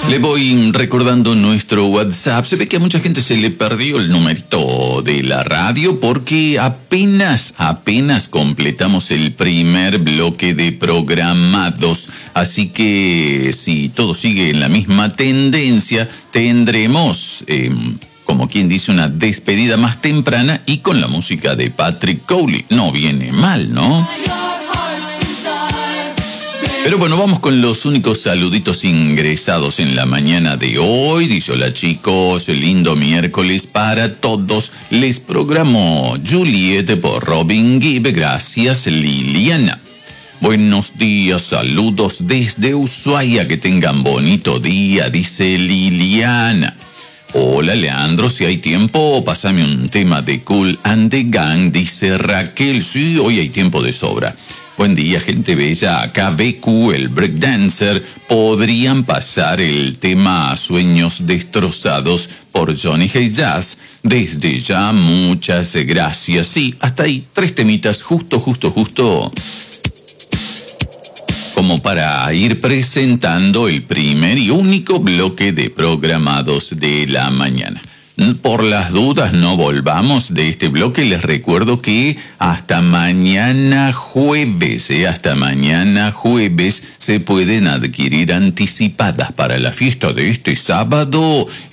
Le voy recordando nuestro WhatsApp. Se ve que a mucha gente se le perdió el numerito de la radio porque apenas completamos el primer bloque de programados. Así que si todo sigue en la misma tendencia, tendremos, como quien dice, una despedida más temprana y con la música de Patrick Cowley. No viene mal, ¿no? Pero bueno, vamos con los únicos saluditos ingresados en la mañana de hoy. Dice: hola chicos, lindo miércoles para todos. Les programó Juliet por Robin Gibb. Gracias, Liliana. Buenos días, saludos desde Ushuaia. Que tengan bonito día, dice Liliana. Hola Leandro, si hay tiempo, pásame un tema de Kool and the Gang, dice Raquel. Sí, hoy hay tiempo de sobra. Buen día, gente bella. Acá BQ, el breakdancer. ¿Podrían pasar el tema Sueños Destrozados por Johnny Hey Jazz? Desde ya, muchas gracias. Sí, hasta ahí, 3 temitas, justo. Como para ir presentando el primer y único bloque de programados de la mañana. Por las dudas no volvamos de este bloque, les recuerdo que hasta mañana jueves se pueden adquirir anticipadas para la fiesta de este sábado